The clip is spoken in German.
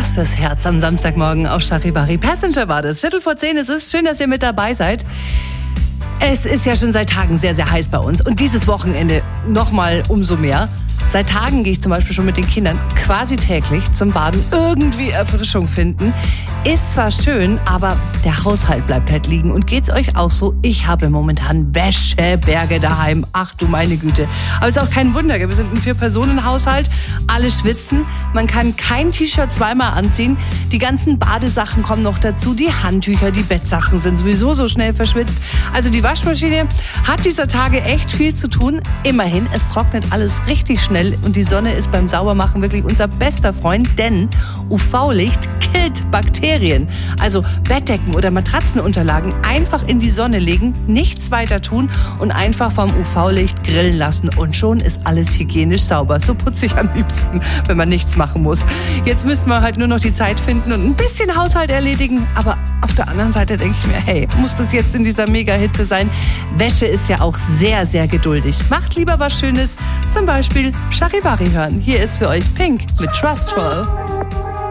Was fürs Herz am Samstagmorgen auf Charivari. Passenger war das. 9:45 ist es. Schön, dass ihr mit dabei seid. Es ist ja schon seit Tagen sehr, sehr heiß bei uns. Und dieses Wochenende nochmal umso mehr. Seit Tagen gehe ich zum Beispiel schon mit den Kindern quasi täglich zum Baden irgendwie Erfrischung finden. Ist zwar schön, aber der Haushalt bleibt halt liegen. Und geht's euch auch so? Ich habe momentan Wäscheberge daheim. Ach du meine Güte. Aber ist auch kein Wunder. Wir sind ein 4-Personen-Haushalt. Alle schwitzen. Man kann kein T-Shirt zweimal anziehen. Die ganzen Badesachen kommen noch dazu. Die Handtücher, die Bettsachen sind sowieso so schnell verschwitzt. Also die Waschmaschine hat dieser Tage echt viel zu tun. Immerhin, es trocknet alles richtig schnell. Und die Sonne ist beim Saubermachen wirklich unser bester Freund, denn UV-Licht killt Bakterien. Also Bettdecken oder Matratzenunterlagen einfach in die Sonne legen, nichts weiter tun und einfach vom UV-Licht grillen lassen. Und schon ist alles hygienisch sauber. So putze ich am liebsten, wenn man nichts machen muss. Jetzt müssten wir halt nur noch die Zeit finden und ein bisschen Haushalt erledigen. Aber auf der anderen Seite denke ich mir, hey, muss das jetzt in dieser Mega-Hitze sein? Wäsche ist ja auch sehr, sehr geduldig. Macht lieber was Schönes, zum Beispiel Charivari hören. Hier ist für euch Pink mit Trustful.